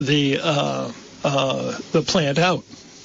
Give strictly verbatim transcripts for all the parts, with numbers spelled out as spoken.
the uh, uh, the plant out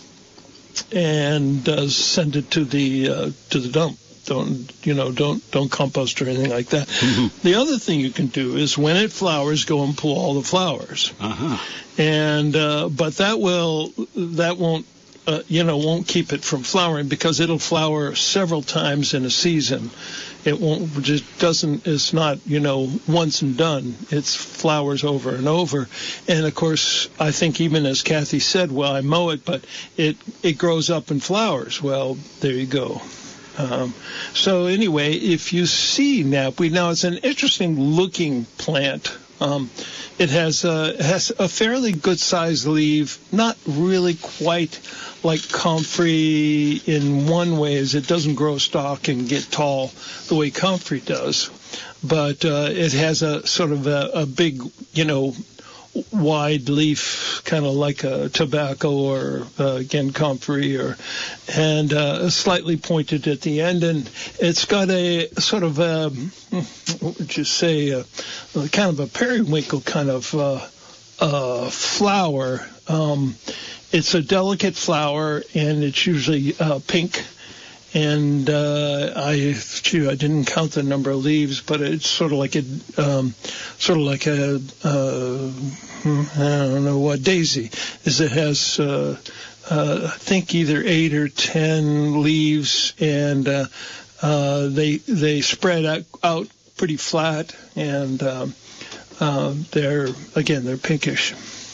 and uh, send it to the uh, to the dump. Don't you know? Don't don't compost or anything like that. Mm-hmm. The other thing you can do is when it flowers, go and pull all the flowers. Uh-huh. And uh, but that will that won't uh, you know won't keep it from flowering because it'll flower several times in a season. It won't just doesn't it's not you know once and done. It's flowers over and over. And of course I think even as Kathy said, well I mow it, but it it grows up and flowers. Well there you go. Um, so anyway, if you see knapweed, now it's an interesting looking plant. Um, it has a, has a fairly good sized leaf, not really quite like comfrey in one way, as it doesn't grow stalk and get tall the way comfrey does. But uh, it has a sort of a, a big, you know, wide leaf, kind of like a tobacco or uh, again comfrey, or and uh, slightly pointed at the end, and it's got a sort of a, what would you say, a, kind of a periwinkle kind of uh, uh, flower. Um, it's a delicate flower, and it's usually uh, pink. And uh, I, gee, I didn't count the number of leaves, but it's sort of like a, um, sort of like a, uh, I don't know what daisy. Is it has, uh, uh, I think either eight or ten leaves, and uh, uh, they they spread out, out pretty flat, and um, uh, they're again they're pinkish.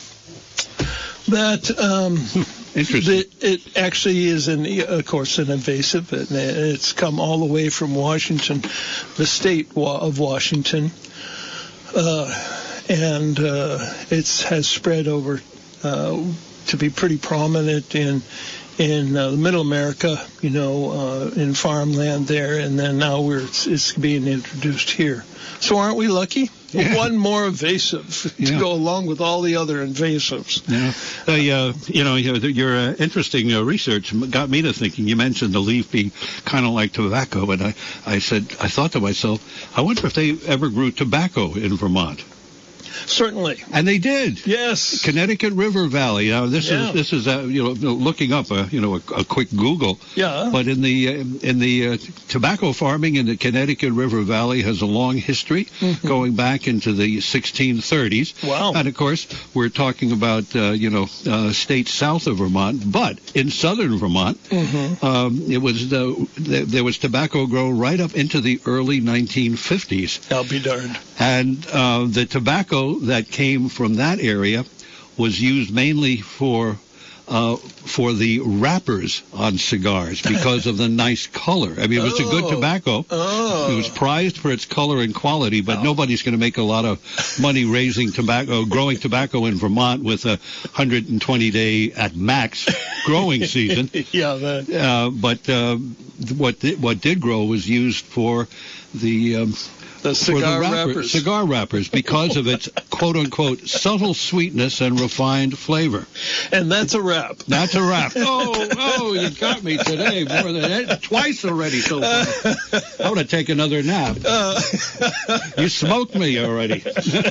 That. Um, Interesting. The, it actually is, an, of course, an invasive. And it's come all the way from Washington, the state of Washington, uh, and uh, it has spread over uh, to be pretty prominent in in uh, Middle America, you know, uh, in farmland there, and then now we're it's, it's being introduced here. So aren't we lucky? Yeah. One more invasive yeah. to go along with all the other invasives. Yeah. Uh, uh, you know, your uh, interesting uh, research got me to thinking. You mentioned the leaf being kind of like tobacco, and I, I said, I thought to myself, I wonder if they ever grew tobacco in Vermont. Certainly. And they did. Yes. Connecticut River Valley. Now this yeah. is this is uh, you know looking up a you know a, a quick Google. Yeah. But in the uh, in the uh, tobacco farming in the Connecticut River Valley has a long history, mm-hmm. going back into the sixteen thirties. Wow. And of course we're talking about uh, you know uh, states south of Vermont, but in southern Vermont, mm-hmm. um, it was the, the, there was tobacco grown right up into the early nineteen fifties. I'll be darned. And uh, the tobacco that came from that area was used mainly for uh, for the wrappers on cigars because of the nice color. I mean, it was oh. a good tobacco. Oh. It was prized for its color and quality, but oh. nobody's going to make a lot of money raising tobacco, growing tobacco in Vermont with a one hundred twenty day at max growing season. yeah. That. Uh, but uh, what th- what did grow was used for the um, The cigar the wrapper, wrappers. Cigar wrappers, because of its quote-unquote subtle sweetness and refined flavor. And that's a wrap. That's a wrap. Oh, oh, you got me today more than that. Twice already so far. I want to take another nap. Uh, you smoked me already.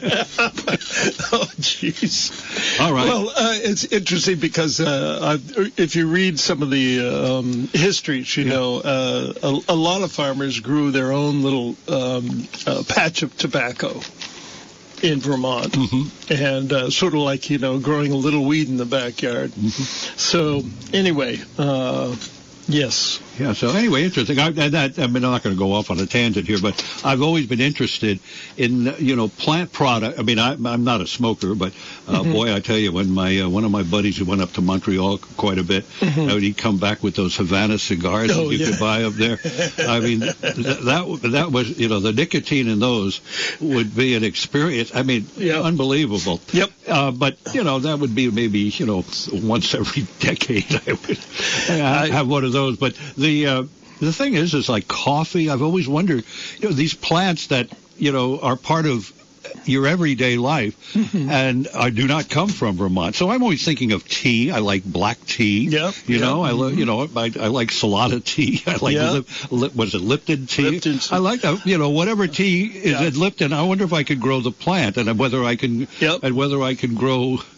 oh, jeez. All right. Well, uh, it's interesting because uh, I've, if you read some of the um, histories, you yeah. know, uh, a, a lot of farmers grew their own little um, uh, patch of tobacco in Vermont, mm-hmm. and uh, sort of like, you know, growing a little weed in the backyard. Mm-hmm. So anyway, uh, yes. Yeah, so anyway, interesting. I, that, I mean, I'm not going to go off on a tangent here, but I've always been interested in, you know, plant product. I mean, I, I'm not a smoker, but uh, mm-hmm. boy, I tell you, when my uh, one of my buddies who went up to Montreal quite a bit, mm-hmm. uh, he'd come back with those Havana cigars oh, that you yeah. could buy up there. I mean, th- that that was, you know, the nicotine in those would be an experience. I mean, yep. unbelievable. Yep. Uh, but, you know, that would be maybe, you know, once every decade I would uh, have one of those. But the uh, the thing is, is like coffee. I've always wondered, you know, these plants that, you know, are part of your everyday life mm-hmm. and uh, do not come from Vermont. So I'm always thinking of tea. I like black tea. Yep. You yep. know, I lo- mm-hmm. you know, I, I like Salada tea. I like yep. lip, lip, was it Lipton tea? Lipton tea. I like uh, you know, whatever tea is yep. at Lipton. I wonder if I could grow the plant and whether I can yep. and whether I can grow